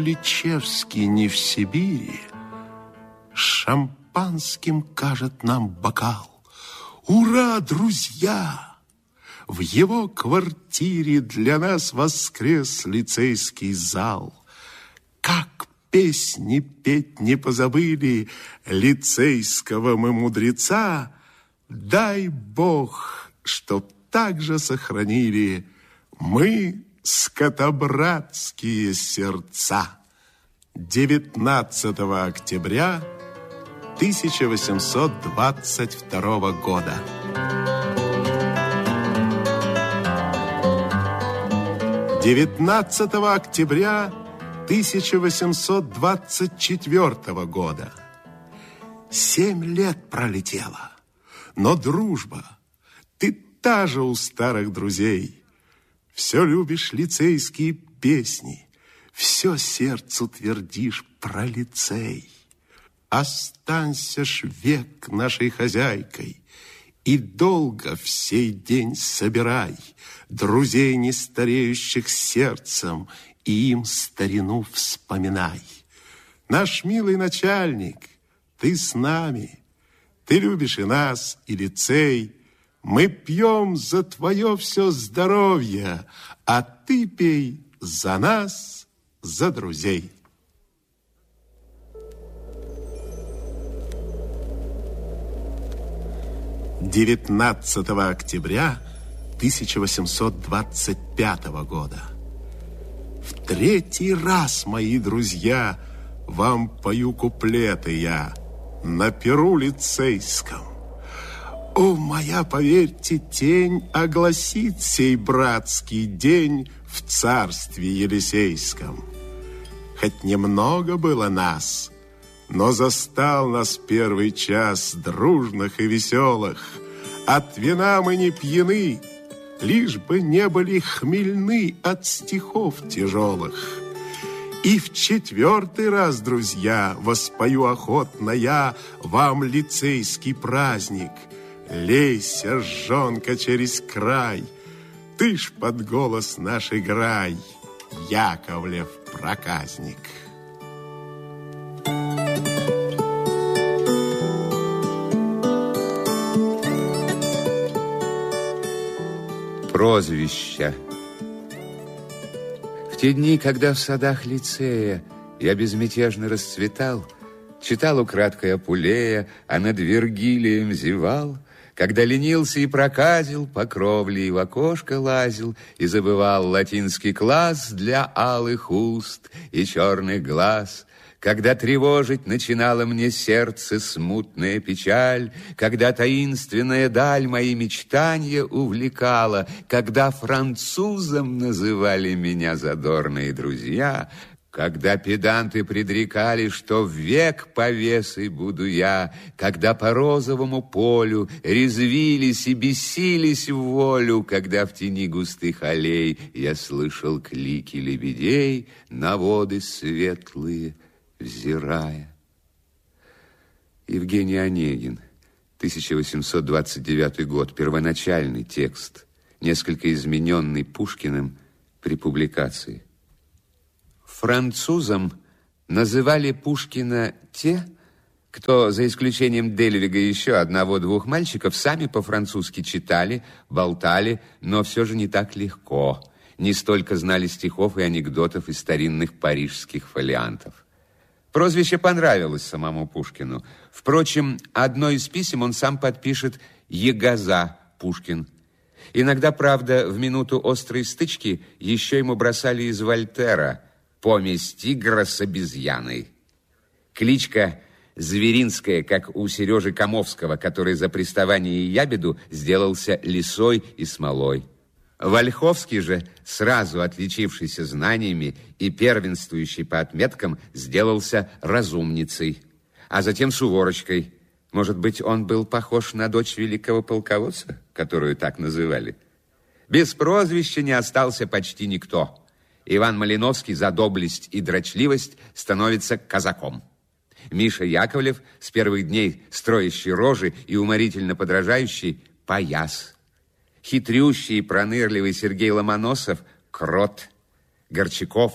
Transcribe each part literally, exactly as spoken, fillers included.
Личевский не в Сибири, шампанским кажет нам бокал. Ура, друзья! В его квартире для нас воскрес лицейский зал. Как песни петь не позабыли лицейского мы мудреца, дай Бог, чтоб так же сохранили мы скотобратские сердца. девятнадцатого октября тысяча восемьсот двадцать второго года. девятнадцатого октября тысяча восемьсот двадцать четвёртого года. Семь лет пролетело, но дружба, ты та же у старых друзей. Все любишь лицейские песни, все сердцу твердишь про лицей. Останься ж век нашей хозяйкой и долго в сей день собирай друзей, не стареющих сердцем, и им старину вспоминай. Наш милый начальник, ты с нами, ты любишь и нас, и лицей. Мы пьем за твое все здоровье, а ты пей за нас, за друзей. девятнадцатого октября тысяча восемьсот двадцать пятого года. В третий раз, мои друзья, вам пою куплеты я на перу лицейском. О, моя, поверьте, тень огласит сей братский день в царстве Елисейском. Хоть немного было нас, но застал нас первый час дружных и веселых. От вина мы не пьяны, лишь бы не были хмельны от стихов тяжелых. И в четвертый раз, друзья, воспою охотно я вам лицейский праздник. Лейся, жонка, через край, ты ж под голос наш играй, Яковлев проказник. Прозвища. В те дни, когда в садах лицея я безмятежно расцветал, читал украдкой Апулея, а над Вергилием зевал, когда ленился и проказил, по кровле и в окошко лазил, и забывал латинский класс для алых уст и черных глаз, когда тревожить начинала мне сердце смутная печаль, когда таинственная даль мои мечтания увлекала, когда французом называли меня задорные друзья, когда педанты предрекали, что век повесой буду я, когда по розовому полю резвились и бесились в волю, когда в тени густых аллей я слышал клики лебедей, на воды светлые взирая. Евгений Онегин, тысяча восемьсот двадцать девятый год, первоначальный текст, несколько измененный Пушкиным при публикации. Французом называли Пушкина те, кто, за исключением Дельвига и еще одного-двух мальчиков, сами по-французски читали, болтали, но все же не так легко, не столько знали стихов и анекдотов из старинных парижских фолиантов. Прозвище понравилось самому Пушкину. Впрочем, одно из писем он сам подпишет «Егоза Пушкин». Иногда, правда, в минуту острой стычки еще ему бросали из Вольтера «Помесь тигра с обезьяной». Кличка зверинская, как у Сережи Комовского, который за приставание и ябеду сделался лисой и смолой. Вольховский же, сразу отличившийся знаниями и первенствующий по отметкам, сделался разумницей, а затем Суворочкой. Может быть, он был похож на дочь великого полководца, которую так называли? Без прозвища не остался почти никто. Иван Малиновский за доблесть и дрочливость становится казаком. Миша Яковлев, с первых дней строящий рожи и уморительно подражающий, паяс. Хитрющий и пронырливый Сергей Ломоносов – крот. Горчаков,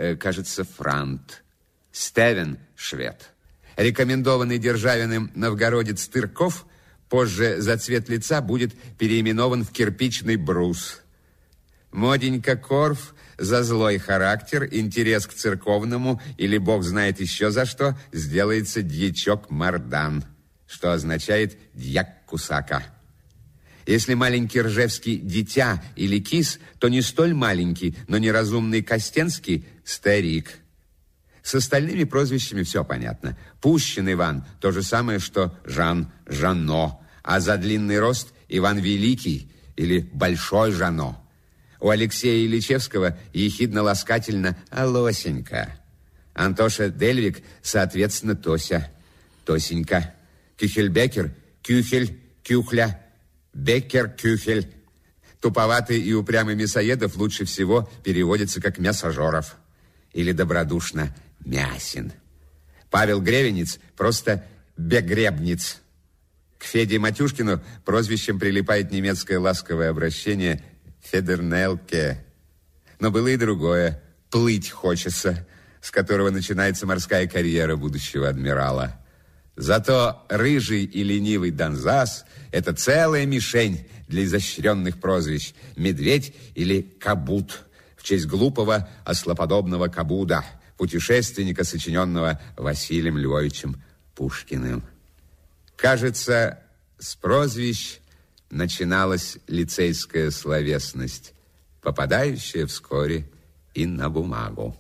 э, кажется, франт. Стевен – швед. Рекомендованный Державиным новгородец Тырков позже за цвет лица будет переименован в кирпичный брус. Моденька Корф за злой характер, интерес к церковному или бог знает еще за что, сделается дьячок Мардан, что означает дьяк Кусака. Если маленький Ржевский дитя или кис, то не столь маленький, но неразумный Костенский старик. С остальными прозвищами все понятно. Пущин Иван – то же самое, что Жан Жано, а за длинный рост Иван Великий или Большой Жано. У Алексея Ильичевского ехидно-ласкательно «Алосенька». Антоша Дельвик, соответственно, Тося, Тосенька. Кюхельбекер – Кюхель, Кюхля, Беккер, Кюхель. Туповатый и упрямый мясоедов лучше всего переводится как мясожоров. Или добродушно Мясин. Павел Гревенец просто Бегребниц. К Феде Матюшкину прозвищем прилипает немецкое ласковое обращение Федернелке. Но было и другое. Плыть хочется, с которого начинается морская карьера будущего адмирала. Зато рыжий и ленивый Донзас – это целая мишень для изощренных прозвищ. Медведь или Кабут в честь глупого ослоподобного Кабуда, путешественника, сочиненного Василием Львовичем Пушкиным. Кажется, с прозвищ начиналась лицейская словесность, попадающая вскоре и на бумагу.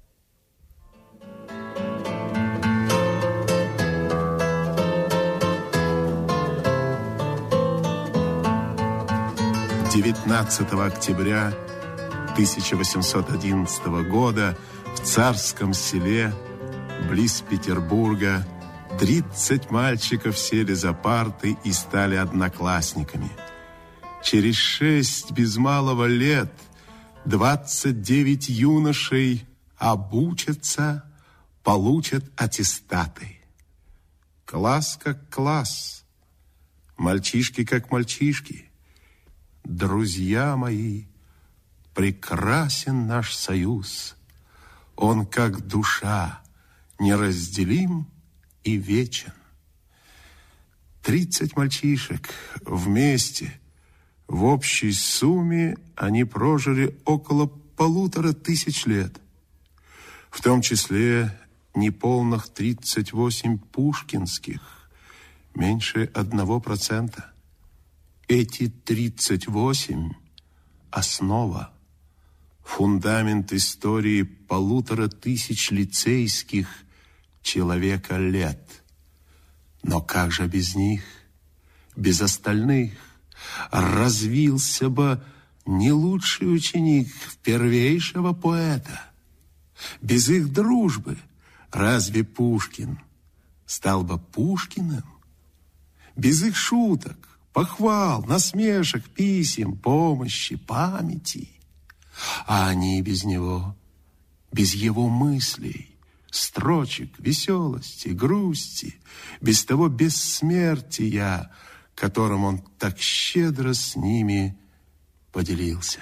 девятнадцатого октября тысяча восемьсот одиннадцатого года в Царском Селе, близ Петербурга, тридцать мальчиков сели за парты и стали одноклассниками. Через шесть без малого лет двадцать девять юношей обучатся, получат аттестаты. Класс как класс, мальчишки как мальчишки. Друзья мои, прекрасен наш союз. Он, как душа, неразделим и вечен. Тридцать мальчишек вместе, в общей сумме они прожили около полутора тысяч лет. В том числе неполных тридцать восемь пушкинских, меньше одного процента. Эти тридцать восемь – основа, фундамент истории полутора тысяч лицейских человека лет. Но как же без них, без остальных, развился бы не лучший ученик первейшего поэта? Без их дружбы разве Пушкин стал бы Пушкиным? Без их шуток, похвал, насмешек, писем, помощи, памяти. А они без него, без его мыслей, строчек, веселости, грусти, без того бессмертия, которым он так щедро с ними поделился.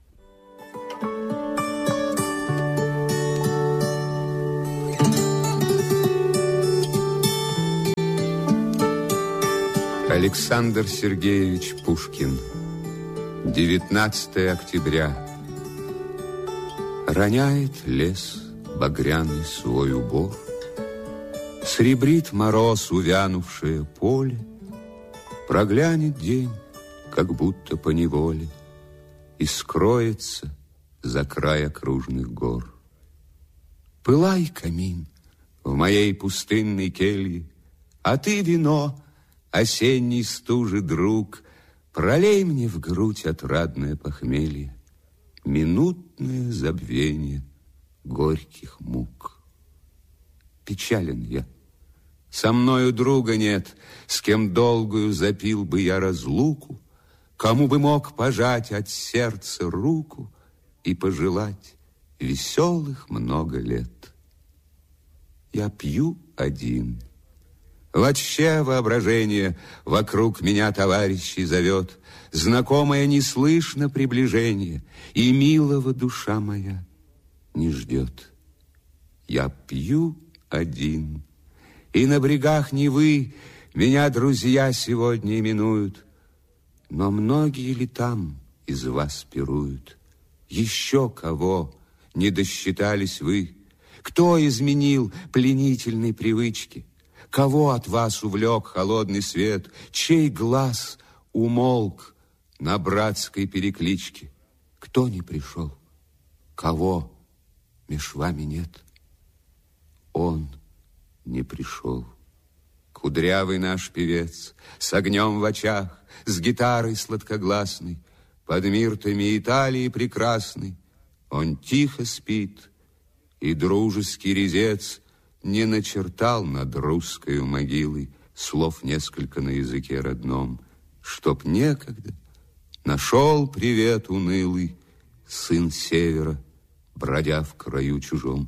Александр Сергеевич Пушкин. девятнадцатого октября. Роняет лес багряный свой убор, сребрит мороз увянувшее поле, проглянет день, как будто поневоле, и скроется за край окружных гор. Пылай, камин, в моей пустынной келье, а ты, вино, осенний стужи друг, пролей мне в грудь отрадное похмелье, минутное забвение горьких мук. Печален я, со мною друга нет, с кем долгую запил бы я разлуку, кому бы мог пожать от сердца руку и пожелать веселых много лет. Я пью один. Вообще воображение вокруг меня товарищей зовет, знакомое не слышно приближение, и милого душа моя не ждет. я пью один. И на брегах Невы меня друзья сегодня именуют. Но многие ли там из вас пируют? Еще кого не досчитались вы? Кто изменил пленительной привычки? Кого от вас увлек холодный свет? Чей глаз умолк на братской перекличке? Кто не пришел? Кого меж вами нет? Он не пришел. Кудрявый наш певец, с огнем в очах, с гитарой сладкогласной, под миртами Италии прекрасной, он тихо спит, и дружеский резец не начертал над русскою могилой слов несколько на языке родном, чтоб некогда нашел привет унылый сын севера, бродя в краю чужом.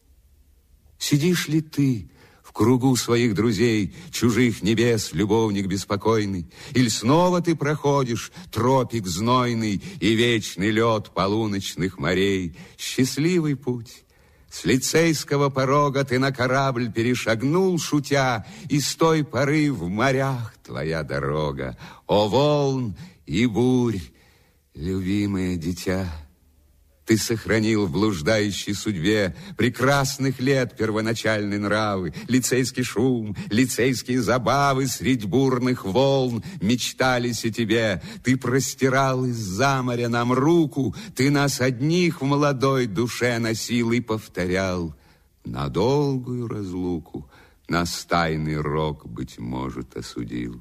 Сидишь ли ты в кругу своих друзей, чужих небес, любовник беспокойный, или снова ты проходишь тропик знойный и вечный лед полуночных морей? Счастливый путь! С лицейского порога ты на корабль перешагнул, шутя, и с той поры в морях твоя дорога. О, волн и бурь, любимое дитя! Ты сохранил в блуждающей судьбе прекрасных лет первоначальные нравы, лицейский шум, лицейские забавы средь бурных волн мечтались о тебе. Ты простирал из-за моря нам руку, ты нас одних в молодой душе носил и повторял: на долгую разлуку нас тайный рок, быть может, осудил.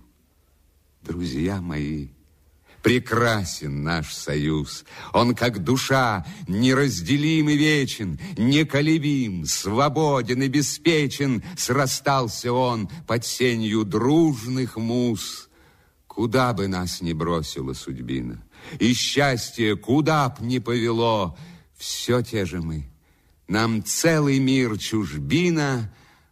Друзья мои, прекрасен наш союз. Он, как душа, неразделим и вечен, неколебим, свободен и беспечен. Срастался он под сенью дружных муз. Куда бы нас ни бросила судьбина, и счастье куда б ни повело, все те же мы. Нам целый мир чужбина,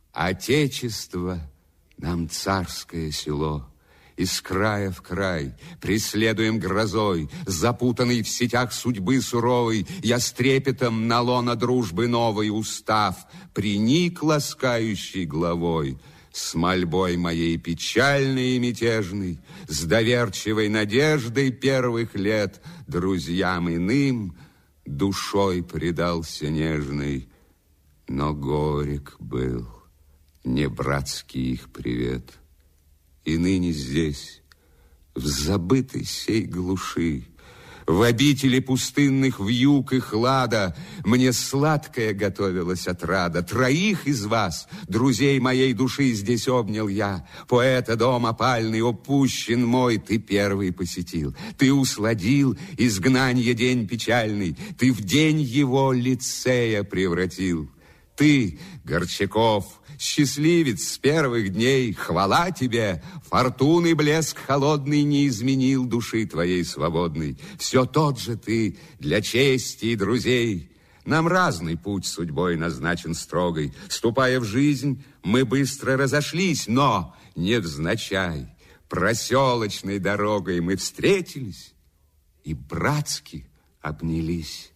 отечество нам царское село. Из края в край, преследуем грозой, запутанный в сетях судьбы суровой, я с трепетом на лоно дружбы новой устав, приник ласкающей главой, с мольбой моей печальной и мятежной, с доверчивой надеждой первых лет, друзьям иным душой предался нежной, но горек был не братский их привет. И ныне здесь, в забытой сей глуши, в обители пустынных вьюг и хлада, мне сладкая готовилась отрада. Троих из вас, друзей моей души, здесь обнял я. Поэта дом опальный, опущен мой, ты первый посетил. Ты усладил изгнанье день печальный, ты в день его лицея превратил. Ты, Горчаков, счастливец с первых дней, хвала тебе, фортуны блеск холодный не изменил души твоей свободной. Все тот же ты для чести и друзей. Нам разный путь судьбой назначен строгой. Ступая в жизнь, мы быстро разошлись, но невзначай проселочной дорогой мы встретились и братски обнялись.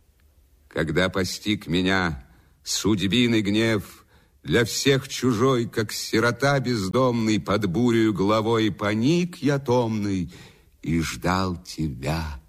Когда постиг меня судьбиный гнев, для всех чужой, как сирота бездомный, под бурею головой поник я томный и ждал тебя,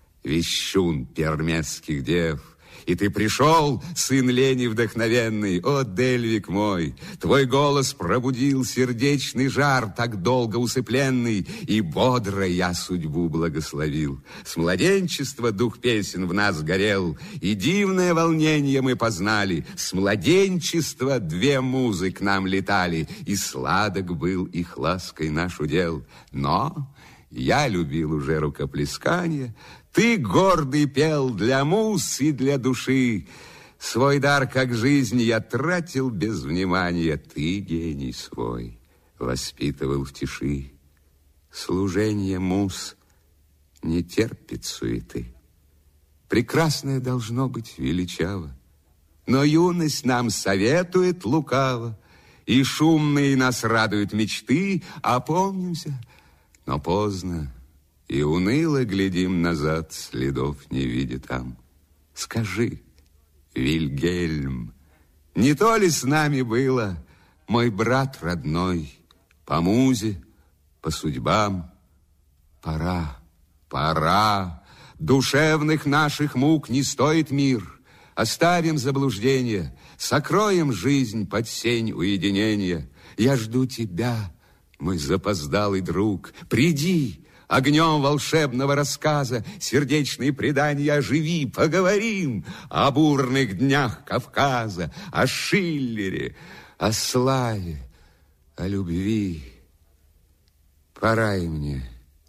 вещун пермесских дев. И ты пришел, сын лени вдохновенный, о, Дельвик мой, твой голос пробудил сердечный жар, так долго усыпленный, и бодро я судьбу благословил. С младенчества дух песен в нас горел, и дивное волнение мы познали. С младенчества две музы к нам летали, и сладок был их лаской наш удел. Но я любил уже рукоплесканье, ты гордый пел для муз и для души. Свой дар, как жизнь, я тратил без внимания. Ты гений свой воспитывал в тиши. Служение муз не терпит суеты. Прекрасное должно быть величаво, но юность нам советует лукаво, и шумные нас радуют мечты. Опомнимся, но поздно, и уныло глядим назад, следов не видя там. Скажи, Вильгельм, Не то ли с нами было, мой брат родной, по музе, по судьбам? Пора, пора, душевных наших мук не стоит мир. Оставим заблуждение, сокроем жизнь под сень уединения. Я жду тебя, мой запоздалый друг, приди, огнем волшебного рассказа сердечные предания оживи, поговорим о бурных днях Кавказа, о Шиллере, о славе, о любви. Пора и мне.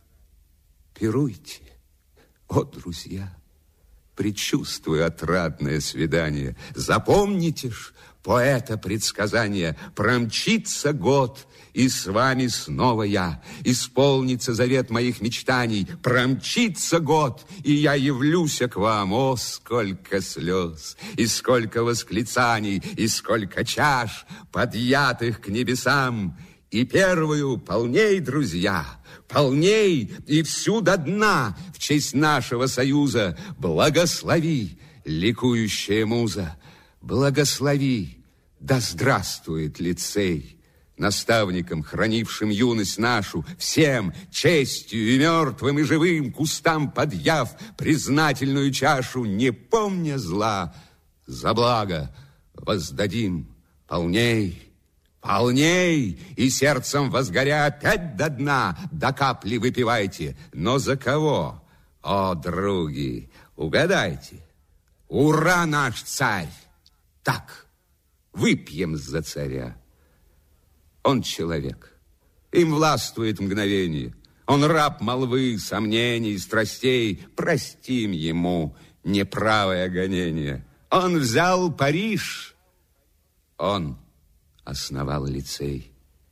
Пируйте, о, друзья, предчувствую отрадное свидание. Запомните ж, поэта предсказания, промчится год, и с вами снова я. Исполнится завет моих мечтаний, промчится год, и я явлюся к вам. О, сколько слез, и сколько восклицаний, и сколько чаш, подъятых к небесам. И первую полней, друзья, полней и всю до дна в честь нашего союза. Благослови, ликующая муза, благослови, да здравствует лицей. Наставникам, хранившим юность нашу, всем, честью и мертвым, и живым, кустам подъяв признательную чашу, не помня зла, за благо воздадим полней. Полней, и сердцем возгоря опять до дна, до капли выпивайте. Но за кого? О, други, угадайте. Ура, наш царь! Так, выпьем за царя. Он человек, им властвует мгновение. Он раб молвы, сомнений, страстей. Простим ему неправое гонение. Он взял Париж, он основал лицей.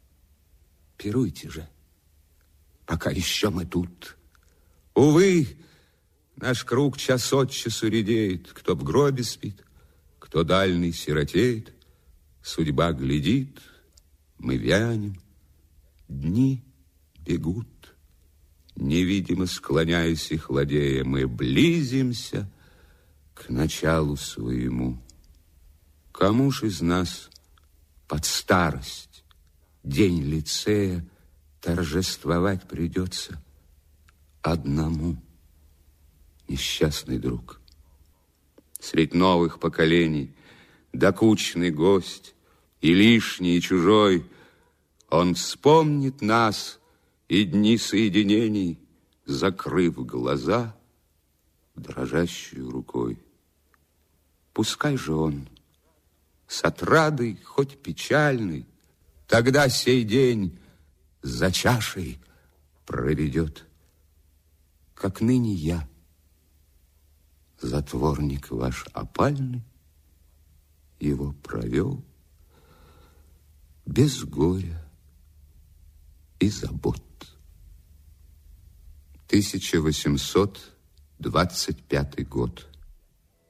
Пируйте же, пока еще мы тут. Увы, наш круг час от часу редеет. Кто в гробе спит, кто дальний сиротеет. Судьба глядит, мы вянем, дни бегут. Невидимо склоняясь и хладея, мы близимся к началу своему. Кому ж из нас под старость, день лицея, торжествовать придется одному, несчастный друг. Средь новых поколений, докучный гость и лишний, и чужой, он вспомнит нас и дни соединений, закрыв глаза дрожащей рукой. Пускай же он с отрадой, хоть печальной, тогда сей день за чашей проведет, как ныне я, затворник ваш опальный, его провел без горя и забот. тысяча восемьсот двадцать пятый год.